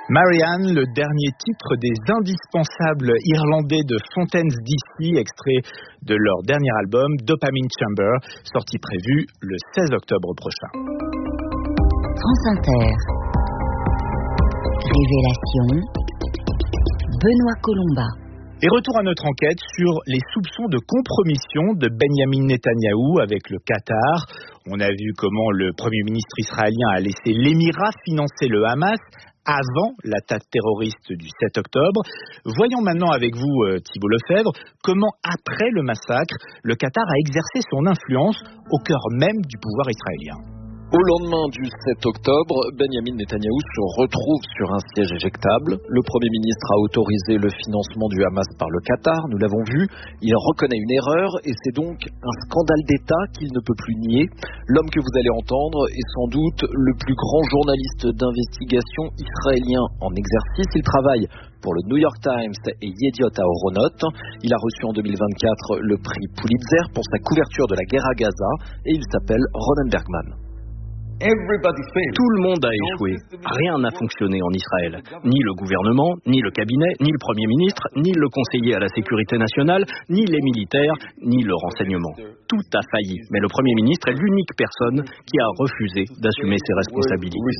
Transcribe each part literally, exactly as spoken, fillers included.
Marianne, le dernier titre des indispensables irlandais de Fontaines D C, extrait de leur dernier album Dopamine Chamber, sorti prévu le seize octobre prochain. France Inter. Révélation. Benoît Colomba. Et retour à notre enquête sur les soupçons de compromission de Benyamin Netanyahou avec le Qatar. On a vu comment le Premier ministre israélien a laissé l'Émirat financer le Hamas avant l'attaque terroriste du sept octobre. Voyons maintenant avec vous, Thibault Lefebvre, comment après le massacre, le Qatar a exercé son influence au cœur même du pouvoir israélien. Au lendemain du sept octobre, Benyamin Netanyahou se retrouve sur un siège éjectable. Le Premier ministre a autorisé le financement du Hamas par le Qatar, nous l'avons vu. Il reconnaît une erreur et c'est donc un scandale d'État qu'il ne peut plus nier. L'homme que vous allez entendre est sans doute le plus grand journaliste d'investigation israélien en exercice. Il travaille pour le New York Times et Yediot Ahronot. Il a reçu en deux mille vingt-quatre le prix Pulitzer pour sa couverture de la guerre à Gaza et il s'appelle Ronen Bergman. Tout le monde a échoué. Rien n'a fonctionné en Israël. Ni le gouvernement, ni le cabinet, ni le Premier ministre, ni le conseiller à la sécurité nationale, ni les militaires, ni le renseignement. Tout a failli. Mais le Premier ministre est l'unique personne qui a refusé d'assumer ses responsabilités.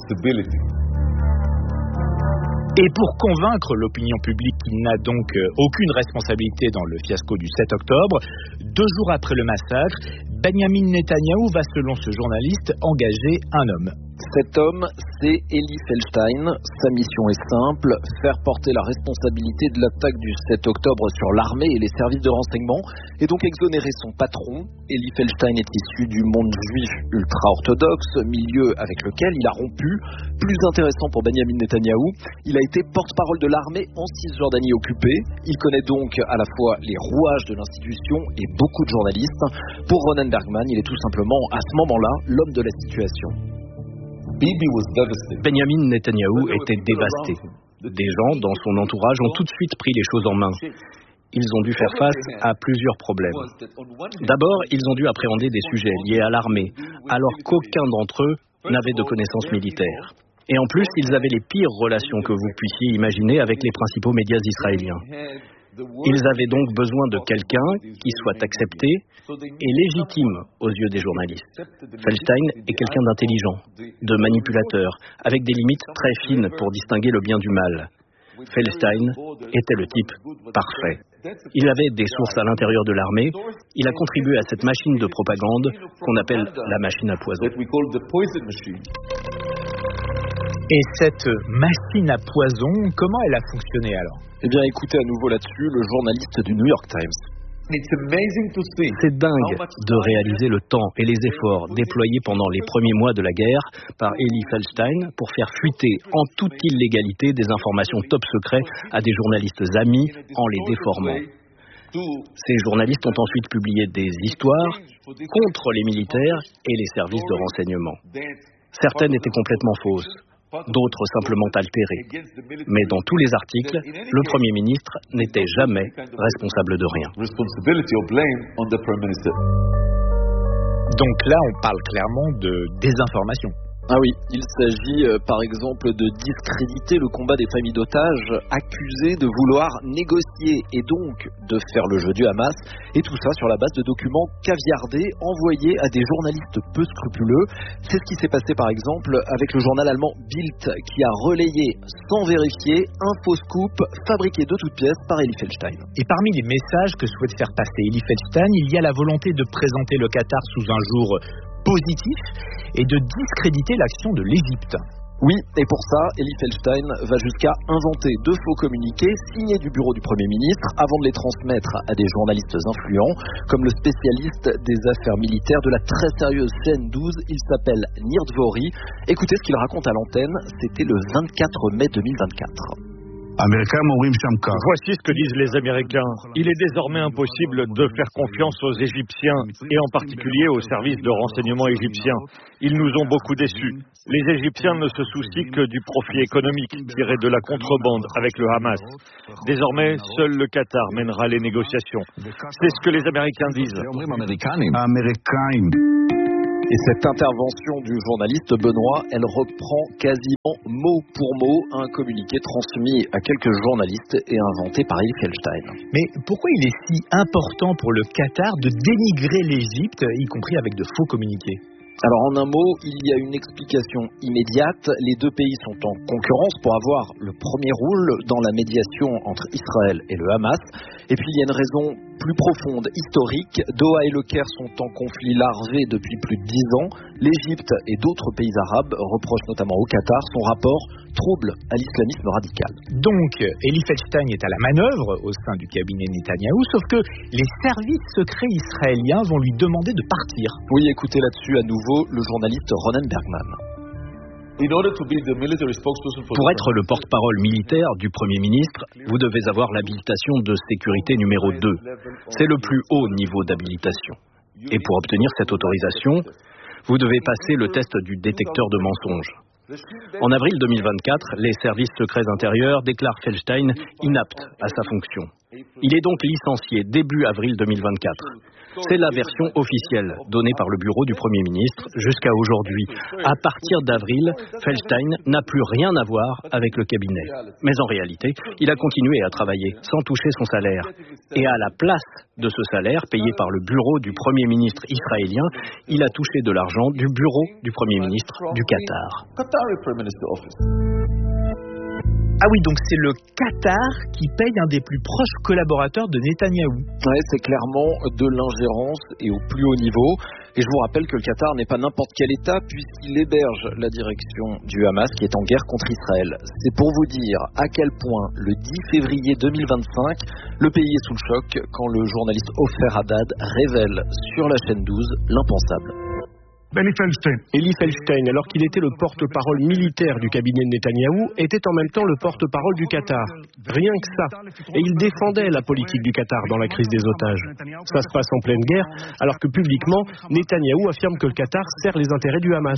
Et pour convaincre l'opinion publique qu'il n'a donc aucune responsabilité dans le fiasco du sept octobre, deux jours après le massacre, Benyamin Netanyahou va, selon ce journaliste, engager un homme. Cet homme, c'est Eli Feldstein. Sa mission est simple, faire porter la responsabilité de l'attaque du sept octobre sur l'armée et les services de renseignement, et donc exonérer son patron. Eli Feldstein est issu du monde juif ultra-orthodoxe, milieu avec lequel il a rompu. Plus intéressant pour Benyamin Netanyahou, il a été porte-parole de l'armée en Cisjordanie occupée. Il connaît donc à la fois les rouages de l'institution et beaucoup de journalistes. Pour Ronen Bergman, il est tout simplement, à ce moment-là, l'homme de la situation. Benyamin Netanyahou était dévasté. Des gens dans son entourage ont tout de suite pris les choses en main. Ils ont dû faire face à plusieurs problèmes. D'abord, ils ont dû appréhender des sujets liés à l'armée, alors qu'aucun d'entre eux n'avait de connaissances militaires. Et en plus, ils avaient les pires relations que vous puissiez imaginer avec les principaux médias israéliens. Ils avaient donc besoin de quelqu'un qui soit accepté et légitime aux yeux des journalistes. Feldstein est quelqu'un d'intelligent, de manipulateur, avec des limites très fines pour distinguer le bien du mal. Feldstein était le type parfait. Il avait des sources à l'intérieur de l'armée. Il a contribué à cette machine de propagande qu'on appelle la machine à poison. Et cette machine à poison, comment elle a fonctionné alors ? Eh bien, écoutez à nouveau là-dessus le journaliste du New York Times. C'est dingue de réaliser le temps et les efforts déployés pendant les premiers mois de la guerre par Eli Feldstein pour faire fuiter en toute illégalité des informations top secrets à des journalistes amis en les déformant. Ces journalistes ont ensuite publié des histoires contre les militaires et les services de renseignement. Certaines étaient complètement fausses, d'autres simplement altérées. Mais dans tous les articles, le Premier ministre n'était jamais responsable de rien. Donc là, on parle clairement de désinformation. Ah oui, il s'agit euh, par exemple de discréditer le combat des familles d'otages accusées de vouloir négocier et donc de faire le jeu du Hamas, et tout ça sur la base de documents caviardés envoyés à des journalistes peu scrupuleux. C'est ce qui s'est passé par exemple avec le journal allemand Bild qui a relayé sans vérifier un faux scoop fabriqué de toutes pièces par Eli Feldstein. Et parmi les messages que souhaite faire passer Eli Feldstein, il y a la volonté de présenter le Qatar sous un jour positif et de discréditer l'action de l'Égypte. Oui, et pour ça, Eli Feldstein va jusqu'à inventer de faux communiqués signés du bureau du Premier ministre avant de les transmettre à des journalistes influents, comme le spécialiste des affaires militaires de la très sérieuse C N douze, il s'appelle Nir Dvori. Écoutez ce qu'il raconte à l'antenne, c'était le vingt-quatre mai deux mille vingt-quatre. Voici ce que disent les Américains. Il est désormais impossible de faire confiance aux Égyptiens et en particulier aux services de renseignement égyptiens. Ils nous ont beaucoup déçus. Les Égyptiens ne se soucient que du profit économique tiré de la contrebande avec le Hamas. Désormais, seul le Qatar mènera les négociations. C'est ce que les Américains disent. Et cette intervention du journaliste Benoît, elle reprend quasiment mot pour mot un communiqué transmis à quelques journalistes et inventé par Elie Feldstein. Mais pourquoi il est si important pour le Qatar de dénigrer l'Égypte, y compris avec de faux communiqués ? Alors en un mot, il y a une explication immédiate. Les deux pays sont en concurrence pour avoir le premier rôle dans la médiation entre Israël et le Hamas. Et puis il y a une raison plus profonde, historique. Doha et le Caire sont en conflit larvé depuis plus de dix ans. L'Égypte et d'autres pays arabes reprochent notamment au Qatar son rapport trouble à l'islamisme radical. Donc, Elie Feldstein est à la manœuvre au sein du cabinet Netanyahou, sauf que les services secrets israéliens vont lui demander de partir. Oui, écoutez là-dessus à nouveau le journaliste Ronen Bergman. Pour être le porte-parole militaire du Premier ministre, vous devez avoir l'habilitation de sécurité numéro deux. C'est le plus haut niveau d'habilitation. Et pour obtenir cette autorisation, vous devez passer le test du détecteur de mensonges. En avril deux mille vingt-quatre, les services secrets intérieurs déclarent Feldstein inapte à sa fonction. Il est donc licencié début avril deux mille vingt-quatre. C'est la version officielle donnée par le bureau du Premier ministre jusqu'à aujourd'hui. À partir d'avril, Feldstein n'a plus rien à voir avec le cabinet. Mais en réalité, il a continué à travailler sans toucher son salaire. Et à la place de ce salaire payé par le bureau du Premier ministre israélien, il a touché de l'argent du bureau du Premier ministre du Qatar. Ah oui, donc c'est le Qatar qui paye un des plus proches collaborateurs de Netanyahou. Ouais, c'est clairement de l'ingérence et au plus haut niveau. Et je vous rappelle que le Qatar n'est pas n'importe quel État puisqu'il héberge la direction du Hamas qui est en guerre contre Israël. C'est pour vous dire à quel point le dix février deux mille vingt-cinq, le pays est sous le choc quand le journaliste Ofer Haddad révèle sur la chaîne douze l'impensable. Elie Feldstein, alors qu'il était le porte-parole militaire du cabinet de Netanyahou, était en même temps le porte-parole du Qatar. Rien que ça. Et il défendait la politique du Qatar dans la crise des otages. Ça se passe en pleine guerre, alors que publiquement, Netanyahou affirme que le Qatar sert les intérêts du Hamas.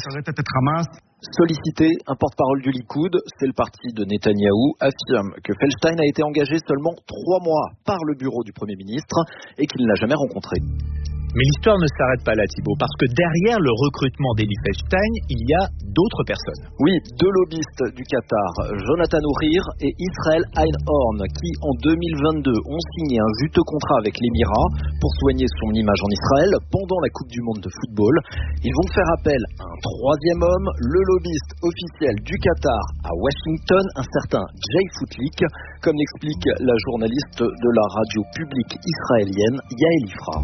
Sollicité, un porte-parole du Likoud, c'est le parti de Netanyahou, affirme que Feldstein a été engagé seulement trois mois par le bureau du Premier ministre et qu'il ne l'a jamais rencontré. Mais l'histoire ne s'arrête pas là, Thibaut, parce que derrière le recrutement d'Elie Feldstein, il y a d'autres personnes. Oui, deux lobbyistes du Qatar, Jonathan Ourir et Israel Einhorn, qui en deux mille vingt-deux ont signé un juteux contrat avec l'Émirat pour soigner son image en Israël pendant la Coupe du Monde de football. Ils vont faire appel à un troisième homme, le lobbyiste officiel du Qatar à Washington, un certain Jay Footlick, comme l'explique la journaliste de la radio publique israélienne Yael Ifra.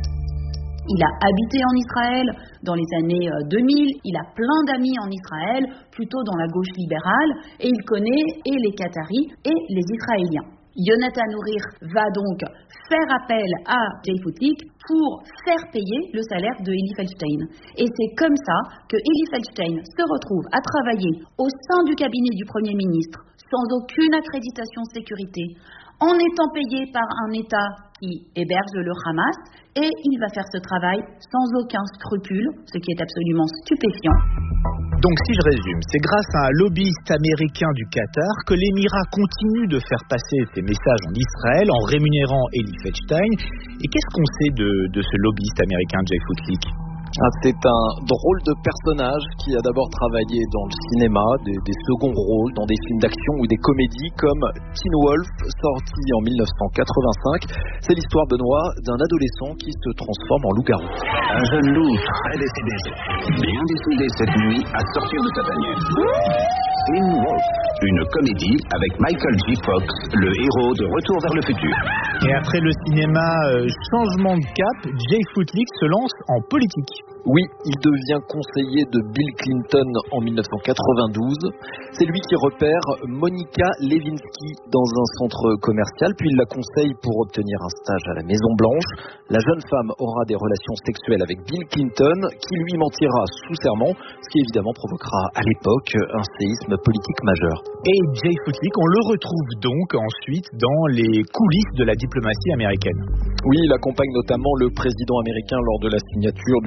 Il a habité en Israël dans les années deux mille, il a plein d'amis en Israël, plutôt dans la gauche libérale, et il connaît et les Qataris et les Israéliens. Jonathan Ourir va donc faire appel à Jay Footlick pour faire payer le salaire de Elie Feldstein. Et c'est comme ça que Elie Feldstein se retrouve à travailler au sein du cabinet du Premier ministre, sans aucune accréditation sécurité, en étant payé par un État qui héberge le Hamas, et il va faire ce travail sans aucun scrupule, ce qui est absolument stupéfiant. Donc si je résume, c'est grâce à un lobbyiste américain du Qatar que l'Émirat continue de faire passer ses messages en Israël en rémunérant Elie Feldstein. Et qu'est-ce qu'on sait de, de ce lobbyiste américain Jay Footlick ? Ah, c'est un drôle de personnage qui a d'abord travaillé dans le cinéma, des, des seconds rôles, dans des films d'action ou des comédies comme Teen Wolf, sorti en mille neuf cent quatre-vingt-cinq. C'est l'histoire, Benoît, d'un adolescent qui se transforme en loup-garou. Un jeune loup très décidé, bien décidé cette nuit à sortir de sa tanière. Teen Wolf, une comédie avec Michael J. Fox, le héros de Retour vers le futur. Et après le cinéma, euh, changement de cap, Jay Footlick se lance en politique. Oui, il devient conseiller de Bill Clinton en mille neuf cent quatre-vingt-douze. C'est lui qui repère Monica Lewinsky dans un centre commercial, puis il la conseille pour obtenir un stage à la Maison Blanche. La jeune femme aura des relations sexuelles avec Bill Clinton, qui lui mentira sous serment, ce qui évidemment provoquera à l'époque un séisme politique majeur. Et Jay Footlick, on le retrouve donc ensuite dans les coulisses de la diplomatie américaine. Oui, il accompagne notamment le président américain lors de la signature du traité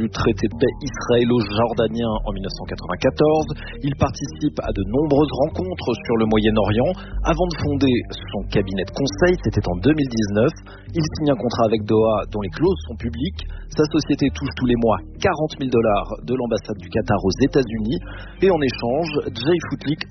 de paix israélo-jordanien en dix-neuf cent quatre-vingt-quatorze. Il participe à de nombreuses rencontres sur le Moyen-Orient avant de fonder son cabinet de conseil, c'était en deux mille dix-neuf. Il signe un contrat avec Doha dont les clauses sont publiques. Sa société touche tous les mois quarante mille dollars de l'ambassade du Qatar aux États-Unis et en échange, Jay Futlik